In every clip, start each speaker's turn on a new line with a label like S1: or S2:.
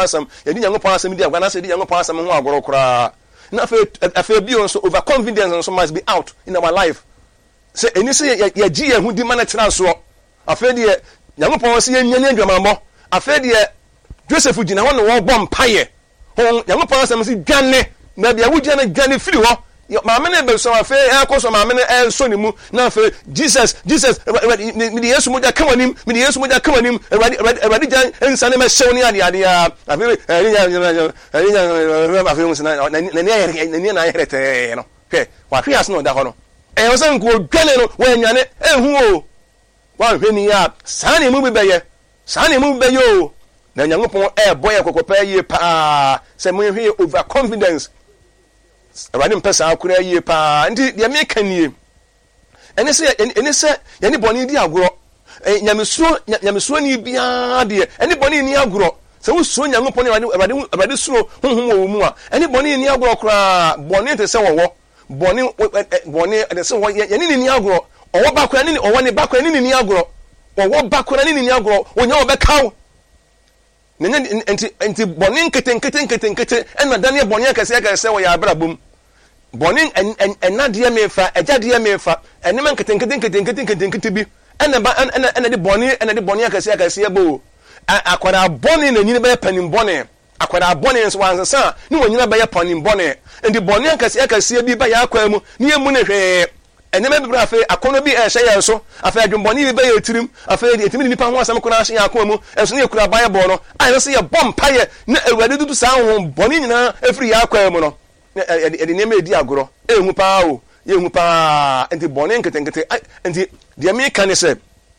S1: asam yedi Nyankopɔn asam di agwana se di Nyankopɔn asam ho agoro kora na afa bi on so overconfidence so must be out in our life say eni say ye gi ye hu di mana tira so afa di Nyankopɔn se ye nyane adwamambo afa di Joseph gina ho no wo bom paye ho Nyankopɔn asam se dwane na bia wo gina dwane firi ho maame ne be so afa akoso maame ne so ni mu na afa Jesus mi di Yesu mo ja kamanim mi di Yesu mo ja kamanim ewadi jan ensane me hyew ni ade ya afa afa mo sina na ni na yerete no ke wa hwe as no da ho no o se nko dwane no wa nyane ehu o wa hwe ni ya sa ni mu bebeye o na Nyankopɔn boy kokopa ye pa se mo hwe over confidence awani mpesa akura yie pa ndi de me kanie ene se yani boni di agoro nyamesuo ni bia de ene boni ni agoro se wo suo Nyankopɔn awade suo honhom wo mu a ene boni ni agoro kura boni te se wo boni de se wo yani ni agoro owo bakura ni owo ne bakura ni agoro owo bakura ni agoro onya obekaw nene enti boni nkete ena dane boni akase wo ya abrabom boni enade mefa ejade mefa enema nkete bi ena de boni akase bo akwara boni na nyine be panim boni akwara boni nso wansa ni wonyina be panim boni endi boni akase bi ba ya akwa mu ni emu ne hwe enema bi bra fe akono bi ehye so afa adwumboni bi ba ya tirim afa etimi nipa ho asam kona ahye akwa mu enso ne kura Bible no ayo se ye bom paye na awade dudu sa ho boni nyina afiri ya akwa mu no edi neme edi agoro ehu pa o yehu pa enti boni nkete enti de me kan se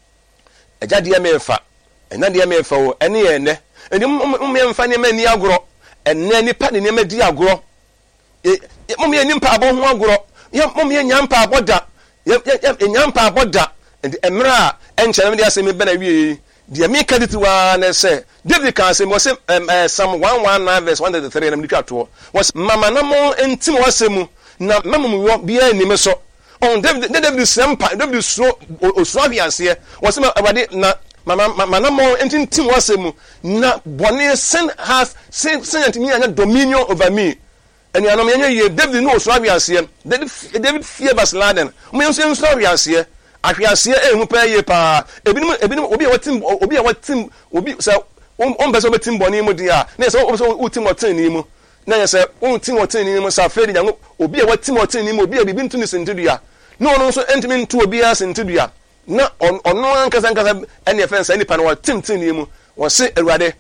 S1: eja de me fa ena de me fa o ene ye ne enti me mfa ne me ni agoro enne nipa ne me di agoro mom ye nimpa abo ho agoro ye mom ye nyampa aboda ye nyampa aboda enti emra enche me de asem be na wie de me kan ditiwa na se David can say was Psalm 119 verse 133 na mdika to was mama na mo entim wasemu na mamu wo bia ni me so on David sempa David so osuabiase was awade na mama na mo entim wasemu na bone sin has sin me anya dominion over me and you know me ye David no osuabiase David fear Basladen mo yo so osuabiase ahwiase ehu pa ye pa ebinim obi a watim obi so on beso betim boni mu dia na se so utim otin ni mu na se utim otin ni mu sa fedi nyango obi a watim otin ni mu obi a bibi ntu ni sentidua no so entimi ntu obi a sentidua na ono ankasa ene fensa ni pa na watim tin ni mu wo se awurade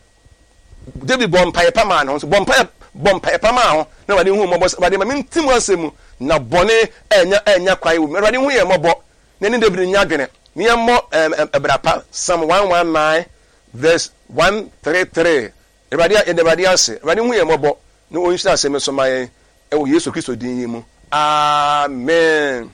S1: David bompa pa ma no so bompa pa ma ho na wade hu mo wade ma mintim asemu na bone enya kwai wo awurade hu ye mobo na ni David nya dwene ni yammo ebrapa Psalm 119 verse 133 Everybody ase everybody hu ye mobo no onhyira asem so maye e wo Yesu Kristo din yimu amen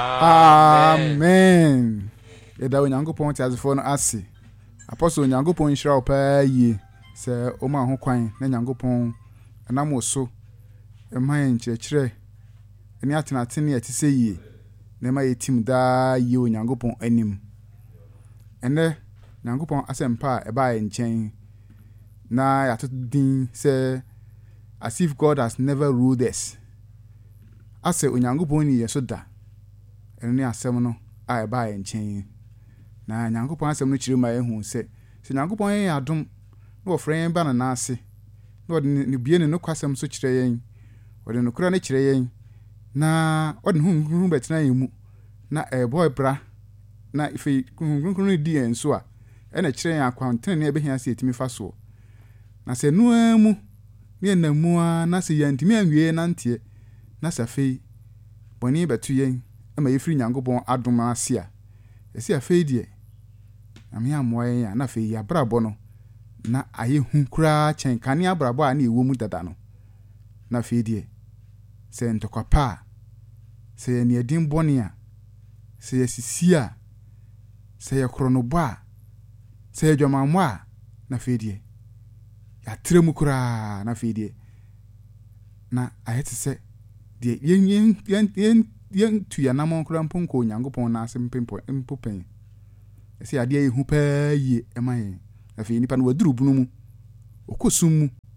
S2: eda Onyankopɔn ti azefo no ase apostle Onyankopɔn nhyira opa yi se o ma ho kwan na Onyankopɔn anam so eman nkyerɛkyerɛ eni atenatene etise yi na ma yetim da yi Onyankopɔn anim ene Nyankopɔn asempa eba nkyɛn na yatodin say as if God has never ruled us ase Onyankopɔn ni yeso da ene asem no a eba nkyɛn na Nyankopɔn asem no kyerɛ ma ehu se Nyankopɔn yɛ adom na ofren ba na ase na ɔde ne bie ne no kwasem so kyerɛ yɛn ɔde no kura ne kyerɛ yɛn na ɔde hu betena yɛn mu na boy bra na ife hu di yɛn so a ena kyerɛ yɛn akwantene ne ebehia se etimi fa so na se no amu ne na mu a na se yantimi anwie na ntie na safei boni betu yɛn ama yefiri Nyankopɔn adom ase a esi afei die na me amoa yɛn na afei ya brabo no na aye hu kura kyɛn kane abrabo a na ewo mu dada no na afei die se ntokwapa se yɛ ne edin bɔne a se yɛ sisi a se yɛ kronobo a se yɛ dwamammo a na afei die ya tremu kura na afei die na ayete se die yen tu ya namon kura mponko Onyankopɔn na asem mpopen ese ade aye hu pa yi ema yen afei nipa no waduru bunu mu okosum mu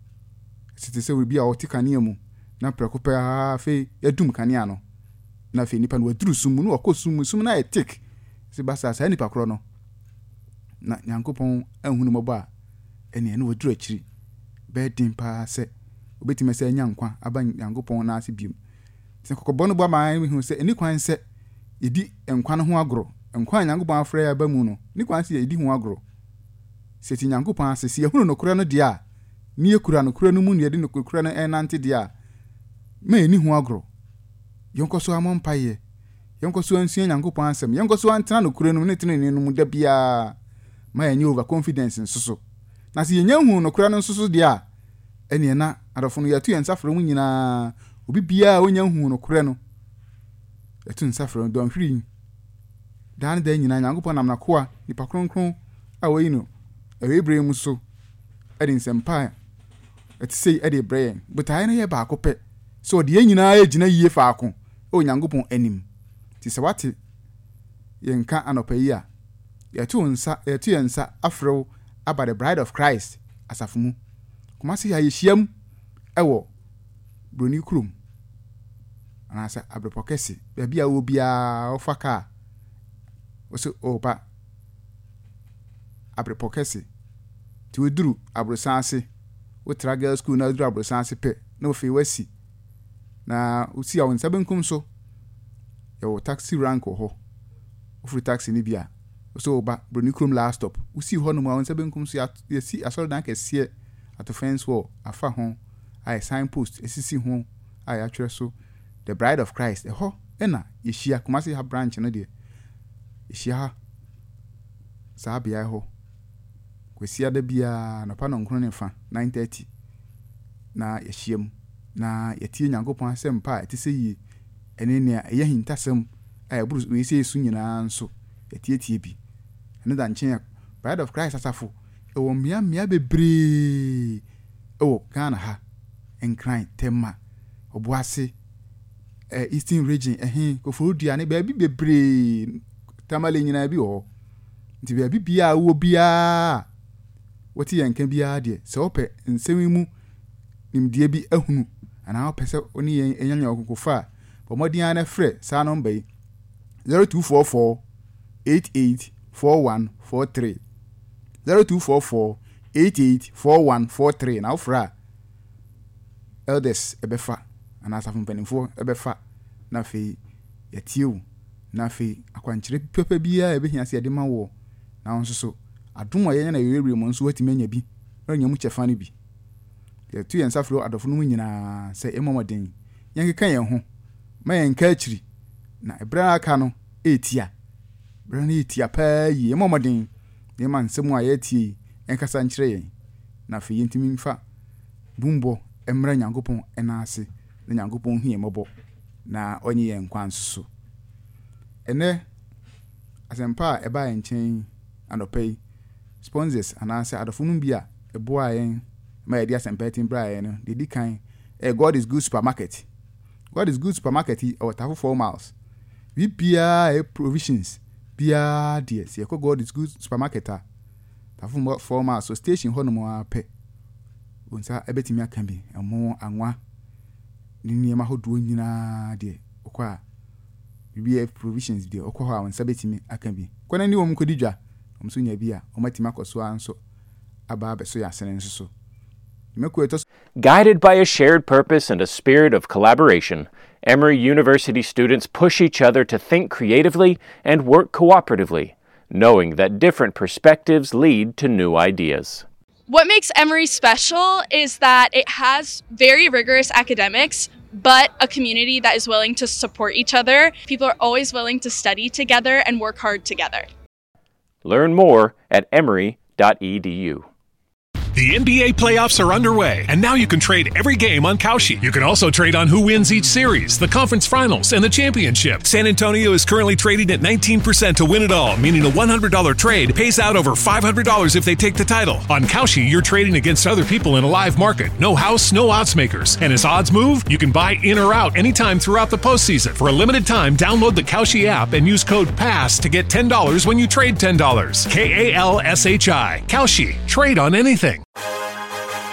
S2: tete sɛ obi a ɔte kanea mu na prɛko pɛ afei yɛdum kanea no na afei nipa no waduru sum mu no ɔkɔ sum na yɛ tik sɛ basa saa nipa korɔ no na Nyankopɔn ahunu mɔbɔ a ɛne no waduru akyiri bɛdin paa sɛ obetime sɛ nya nkwa aba Nyankopɔn na ase biom sɛ kokɔbɔ no bɔ ma hu sɛ ani kwan sɛ yɛdi nkwa no ho agorɔ nkwa Nyankopɔn afrɛ ya ba mu no ni kwan sɛ yɛdi ho agorɔ sɛ ti Nyankopɔn asese yɛhunu no korɛ no dia a ni ekura no korɛ no mu ne yɛde no korɛ no ɛnante dia a ma yɛni ho agorɔ yɛnkɔ so amɔ mpaeɛ yɛnkɔ so ansua Nyankopɔn asɛm yɛnkɔ so antena no korɛ no ne tene no mu da bia ma yɛnyɛ over confidence nsoso na sɛ yɛnya hu no korɛ no nsoso dia a ɛne na adɔfo no yɛto yɛn nsafrɛ mu nyinaa obi bia onya hu no korɛ no yɛto nsafrɛ no dɔnhwiri dan da nyinaa Nyankopɔn nam na koa nipa kronkron a wɔyi no ɛwebrɛ mu so ɛde nsɛmpa ɛte sei ɛde brɛ yɛn botae no yɛ baako pɛ so ɔde yɛn nyinaa yɛgyina yie faako o Nyankopɔn anim ti sɛ wate yɛnka anɔpa yi a yɛto yɛn nsa afrɛw aba the bride of Christ asafo mu kuma se yɛhyiam ɛwɔ broni kurom anaasɛ abrepɔ kɛse baabi a wɔ biara ɔfa ka wɔsɛ ɔba abrepɔ kɛse ti woduru abrosan ase wotra girl school na woduru abrosan ase pɛ na ofei wasi na usi a wonsa benkum so yɛwɔ taxi rank hɔ ofuru taxi ni bia so ɔba broni kurom last stop usi hɔ no mu a wonsa benkum so yɛsi asɔre dan kɛseɛ ato fence wall afa ho a sign post esisi ho a yɛatwerɛ so the bride of Christ ɛhɔ ɛna yɛhyia Kumasi ha branch no deɛ yɛhyia ha saa bea hɔ kwasi ada bia no pa no nkron ne fa 9:30 na yɛhyiam na yɛtie Nyankopɔn asɛm pa ɛte sɛ yie ɛne nea ɛyɛ hintasɛm a yɛburu wɛsɛ su nyinaa nso yɛtietie bi ɛne da nkyɛn bride of Christ asafo ɛwɔ mmea bebree ɛwɔ Ghana ha nkran tema Obuase Eastern region Koforidua ne baabi bebree Tamale nyinaa bi wɔ nti baabi bia wo bia wɔte yɛn ka bia deɛ sɛ wɔpɛ nsɛm mu nimdeɛ bi ahunu ana wɔpɛ sɛ oni yɛn enyanya okokofa bɔmɔden ana frɛ saa nɔmba yi 0244 884143 0244 884143 na wofra elders ebefa ana asafo mpanimfo ebefa na fe yatiew na fe akwankyere pepe bia ebehia se yɛde ma wo na nso so adom a yɛnya na yɛwere mu nso watimi anya bi na nya mu kyɛfa no bi yɛtu yɛn safro adɔfo no mu nyinaa sɛ emɔmɔden yɛnkeka yɛn ho ma yɛnka akyiri na ebra aka no etia bra na etia paa yi emɔmɔden ne man nsɛm a yɛtie enkasa nkyerɛ yɛn na fe yɛntimi mfa bumbo emra Nyankopɔn enase na Nyankopɔn hu yɛmɔbɔ na ɔnye yɛn kwan so ene asempa eba yɛn nkyɛn anɔpɛ sponsors anase adɔfo no bi a eboa yɛn ma yɛde asempa tin bra yɛn no de di kan God is Good Supermarket. God is Good Supermarket or Tafo 4 miles we bia provisions bia de se ko God is Good Supermarket a Tafo 4 miles so station hɔ no mo apɛ onsa ebetimi aka bi emo anwa ni niema hodo nyina de okwa bibia provisions de okwa ha onsa betimi aka bi kwana ni wo mkodi dwa omso nya bi a omatimi akoso anso aba abeso ya sene nso so
S3: Guided by a shared purpose and a spirit of collaboration, Emory University students push each other to think creatively and work cooperatively, knowing that different perspectives lead to new ideas.
S4: What makes Emory special is that it has very rigorous academics, but a community that is willing to support each other. People are always willing to study together and work hard together.
S3: Learn more at emory.edu.
S5: The NBA playoffs are underway, and now you can trade every game on Kalshi. You can also trade on who wins each series, the conference finals, and the championship. San Antonio is currently trading at 19% to win it all, meaning a $100 trade pays out over $500 if they take the title. On Kalshi, you're trading against other people in a live market. No house, no odds makers. And as odds move, you can buy in or out anytime throughout the postseason. For a limited time, download the Kalshi app and use code PASS to get $10 when you trade $10. KALSHI. Kalshi. Trade on anything.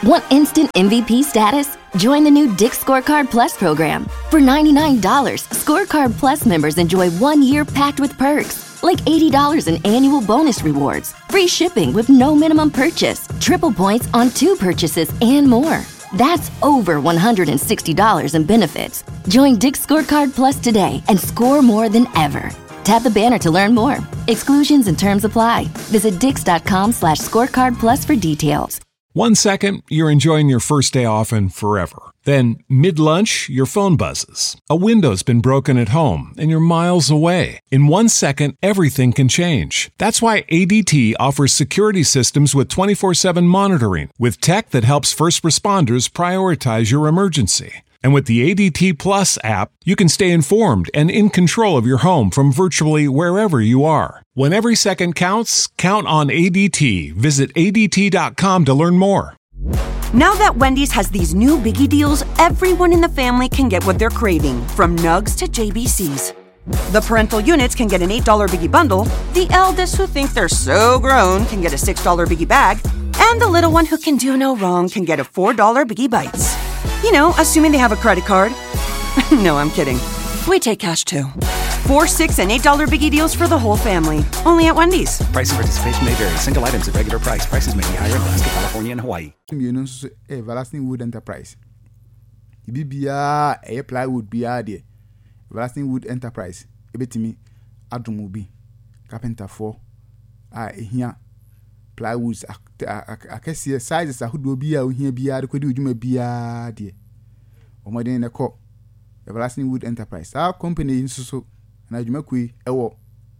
S6: Want instant MVP status? Join the new Dick's Scorecard Plus program. For $99, Scorecard Plus members enjoy 1 year packed with perks, like $80 in annual bonus rewards, free shipping with no minimum purchase, triple points on 2 purchases, and more. That's over $160 in benefits. Join Dick's Scorecard Plus today and score more than ever. Tap the banner to learn more. Exclusions and terms apply. Visit dix.com/scorecard plus for details.
S5: 1 second, you're enjoying your first day off and forever. Then, mid-lunch, your phone buzzes. A window's been broken at home and you're miles away. In 1 second, everything can change. That's why ADT offers security systems with 24/7 monitoring, with tech that helps first responders prioritize your emergency. And with the ADT Plus app, you can stay informed and in control of your home from virtually wherever you are. When every second counts, count on ADT. Visit ADT.com to learn more.
S7: Now that Wendy's has these new biggie deals, everyone in the family can get what they're craving, from nugs to JBCs. The parental units can get an $8 biggie bundle, the eldest who think they're so grown can get a $6 biggie bag, and the little one who can do no wrong can get a $4 biggie bites. You know, assuming they have a credit card. No, I'm kidding. We take cash too. 4, 6, and $8 biggie deals for the whole family. Only at Wendy's.
S8: Price and participation may vary. Single items at regular price. Prices may be higher in Alaska, California, and Hawaii.
S2: Everlasting Wood Enterprise. Bibia a plywood biade. Everlasting Wood Enterprise. Ebetimi Adumubi. Carpenter 4. Here. Plywoods akese sizes ahodo bi a ohia bia de kwedi udwuma bia de omodin ne ko Everlasting Wood Enterprise our company insuso na adwuma kui ewo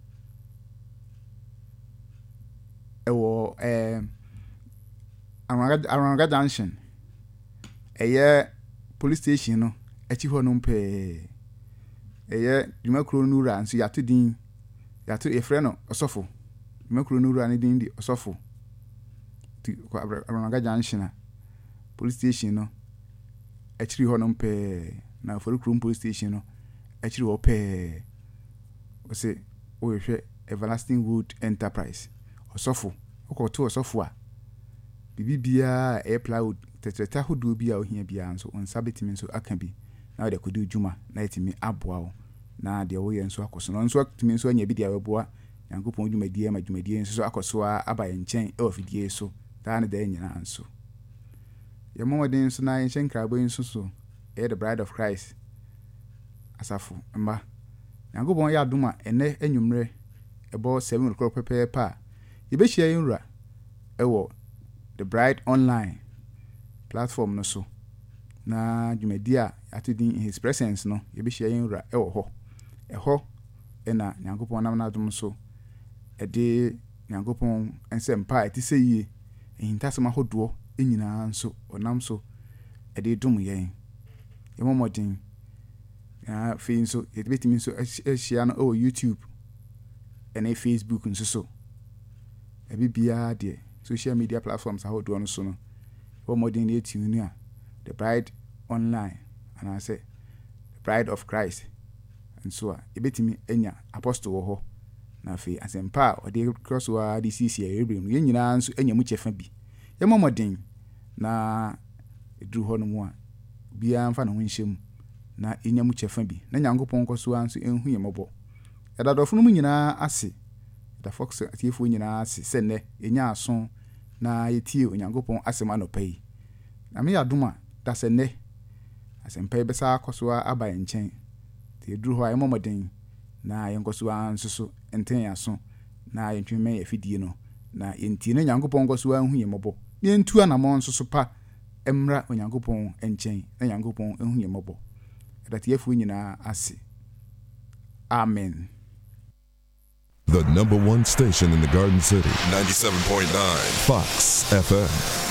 S2: Aranga Junction police station no echi ho no mpe adwuma kuro nura nso yato din yato efre no osofo adwuma kuro nura ne din di osofo Aranga Junction police station no actually ho no mpe na for Krum police station no actually ho pe o say o hwe Everlasting Wood Enterprise osofo okoto osofo a bibia plywood tetreta hodo bia ohia bia nso onsa betimi nso aka bi na de kodu djuma na etimi aboa wo na de wo ye nso akoso no nso timi nso anya bi de aboa yankopon djumadie ma djumadie nso akoso abaye nchen e ofidie so Tane de nyina nso. Ye momodin so na yen krabo nso so the Bride of Christ. Asafo mba. Yankopon ya adoma ene enwumre ebo 7 o'clock pepe ye be hia yinra ewo the Bride online platform no so. Na djumadia atidin in his presence no ye be hia yinra ewo ho. Eho ena Yankopon nam na adom so de Yankopon ensempa eti seye hintasema hodo enyina nso onam so ede dum yen yemomodin ya fe nso yetibetimi nso ehia no o YouTube ene Facebook nso so ebibia de social media platforms ahodo no so no yemomodin na etunu a the Bride online and I say the Bride of Christ nso a ebetimi enya apostle wo ho na fe asempa o de crosswa DCC ebrim ye nyina nso enya mu chefa bi ye momodin na edru ho no mu a bia mfa na ho nhyem na enya mu chefa bi na Nyankopon koso anso enhu ye mobo edadofo no mu nyina ase da fox atiefo nyina ase sene enya aso na yetie Onyankopon asema no pai na me yadoma da sene asempa be sa koso abaye nchen te edru ho ay momodin na yenkoso anso so enten aso na yentweme yafidie no na yenti na Nyankopon koso anhu ye mobo yentu anamon nso so pa emra Onyankopon enchen na Nyankopon enhu ye mobo edatiefo nyina ase amen.
S9: The #1 station in the Garden City, 97.9 Fox FM.